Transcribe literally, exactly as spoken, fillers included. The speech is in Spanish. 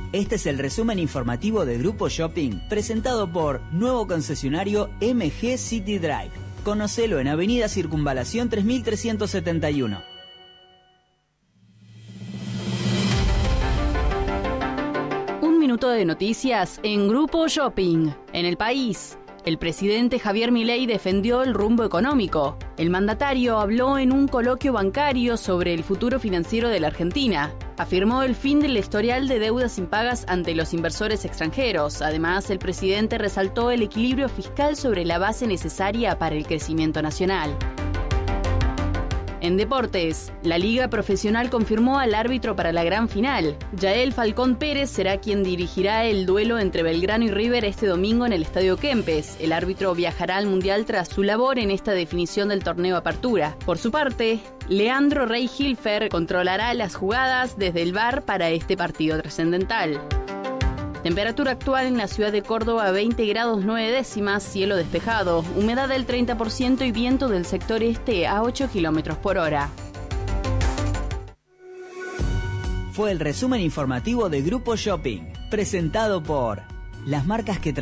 Este es el resumen informativo de Grupo Shopping, presentado por nuevo concesionario M G City Drive. Conocelo en Avenida Circunvalación tres mil trescientos setenta y uno. Un minuto de noticias en Grupo Shopping. En el país, el presidente Javier Milei defendió el rumbo económico. El mandatario habló en un coloquio bancario sobre el futuro financiero de la Argentina. Afirmó el fin del historial de deudas impagas ante los inversores extranjeros. Además, el presidente resaltó el equilibrio fiscal sobre la base necesaria para el crecimiento nacional. En deportes, la Liga Profesional confirmó al árbitro para la gran final. Yael Falcón Pérez será quien dirigirá el duelo entre Belgrano y River este domingo en el Estadio Kempes. El árbitro viajará al Mundial tras su labor en esta definición del torneo Apertura. Por su parte, Leandro Rey Hilfer controlará las jugadas desde el V A R para este partido trascendental. Temperatura actual en la ciudad de Córdoba, veinte grados nueve décimas, cielo despejado, humedad del treinta por ciento y viento del sector este a ocho kilómetros por hora. Fue el resumen informativo de Grupo Shopping, presentado por las marcas que